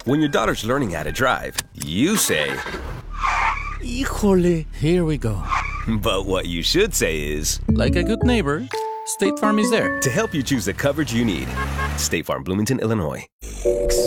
When your daughter's learning how to drive, you say, Híjole, here we go. but what you should say is, Like a good neighbor, State Farm is there to help you choose the coverage you need. State Farm, Bloomington, Illinois.